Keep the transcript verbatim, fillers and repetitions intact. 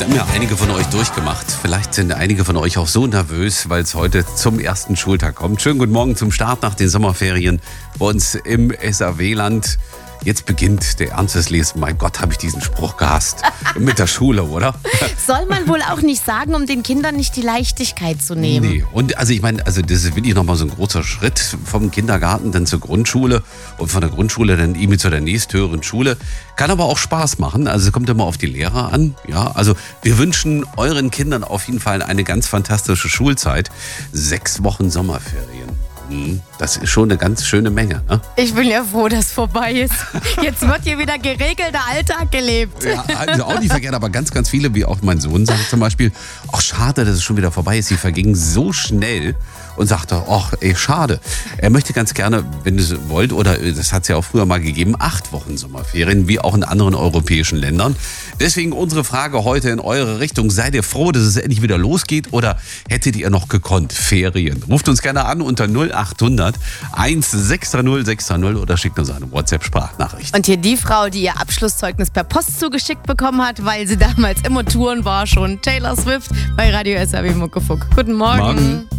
haben ja einige von euch durchgemacht. Vielleicht sind einige von euch auch so nervös, weil es heute zum ersten Schultag kommt. Schönen guten Morgen zum Start nach den Sommerferien bei uns im S A W-Land. Jetzt beginnt der Ernst des Lebens. Mein Gott, habe ich diesen Spruch gehasst. Mit der Schule, oder? Soll man wohl auch nicht sagen, um den Kindern nicht die Leichtigkeit zu nehmen. Nee, und also ich meine, also das ist wirklich nochmal so ein großer Schritt vom Kindergarten dann zur Grundschule und von der Grundschule dann irgendwie zu der nächsthöheren Schule. Kann aber auch Spaß machen, also es kommt immer auf die Lehrer an. Ja, also wir wünschen euren Kindern auf jeden Fall eine ganz fantastische Schulzeit. Sechs Wochen Sommerferien. Das ist schon eine ganz schöne Menge, ne? Ich bin ja froh, dass es vorbei ist. Jetzt wird hier wieder geregelter Alltag gelebt. Ja, also auch nicht verkehrt, aber ganz, ganz viele, wie auch mein Sohn sagt zum Beispiel, ach schade, dass es schon wieder vorbei ist. Sie vergingen so schnell und sagte, ach ey, schade. Er möchte ganz gerne, wenn ihr es wollt, oder das hat es ja auch früher mal gegeben, acht Wochen Sommerferien, wie auch in anderen europäischen Ländern. Deswegen unsere Frage heute in eure Richtung. Seid ihr froh, dass es endlich wieder losgeht oder hättet ihr noch gekonnt? Ferien. Ruft uns gerne an unter null acht hundert sechshundertsechzig sechshundert oder schickt uns eine WhatsApp-Sprachnachricht. Und hier die Frau, die ihr Abschlusszeugnis per Post zugeschickt bekommen hat, weil sie damals immer Touren war, schon Taylor Swift bei Radio S A W Muckefuck. Guten Morgen. Morgen.